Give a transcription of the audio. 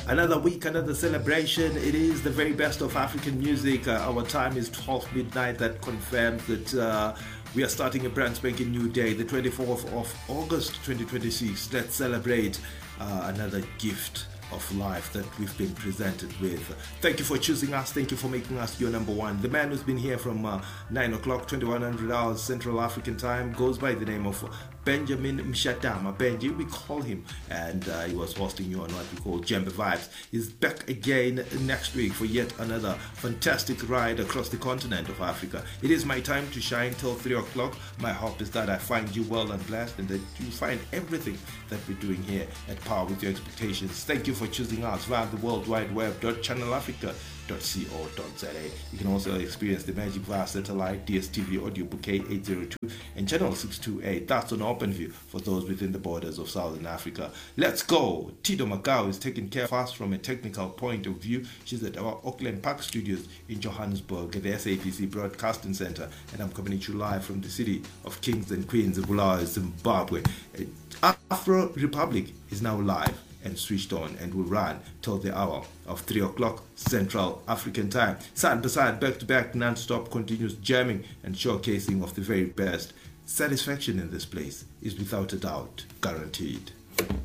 Another week, another celebration. It is the very best of African music. Our time is 12 midnight. That confirms that we are starting a brand spanking new day, the 24th of August 2026. Let's celebrate another gift of life that we've been presented with. Thank you for choosing us. Thank you for making us your number one. The man who's been here from 9 o'clock, 2100 hours Central African time, goes by the name of Benjamin Mshatama. Benji, we call him, and he was hosting you on what we call Djembe Vibes. He's back again next week for yet another fantastic ride across the continent of Africa. It is my time to shine till 3 o'clock. My hope is that I find you well and blessed, and that you find everything that we're doing here at par with your expectations. Thank you for choosing us via the World Wide Web, channelafrica.co.za. You can also experience the magic via satellite, DSTV audio bouquet 802 and channel 628. That's on OpenView for those within the borders of Southern Africa. Let's go. Tido Macau is taking care of us from a technical point of view. She's at our Auckland Park Studios in Johannesburg at the SABC Broadcasting Center, and I'm coming to you live from the city of Kings and Queens of Bulawayo, Zimbabwe. Afro Republic is now live and switched on and will run till the hour of 3 o'clock Central African time. Side by side, back to back, non-stop, continuous jamming and showcasing of the very best. Satisfaction in this place is without a doubt guaranteed.